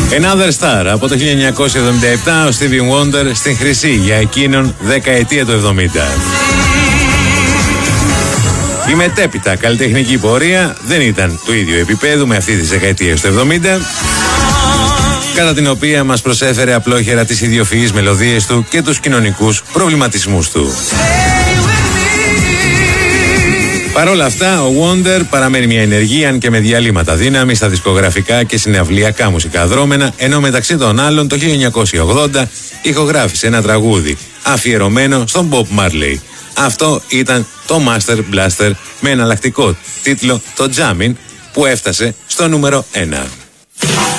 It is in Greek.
Another Star από το 1977, ο Stevie Wonder στην χρυσή για εκείνον δεκαετία του 70. Η μετέπειτα καλλιτεχνική πορεία δεν ήταν του ίδιου επίπεδου με αυτή της δεκαετίας του 70, κατά την οποία μας προσέφερε απλόχερα τις ιδιοφυείς μελωδίες του και τους κοινωνικούς προβληματισμούς του. Παρ' όλα αυτά, ο Wonder παραμένει μια ενεργή, αν και με διαλύματα δύναμη, στα δισκογραφικά και συναυλιακά μουσικά δρόμενα, ενώ μεταξύ των άλλων το 1980 ηχογράφησε ένα τραγούδι αφιερωμένο στον Bob Marley. Αυτό ήταν το Master Blaster με εναλλακτικό τίτλο το Jammin', που έφτασε στο νούμερο 1.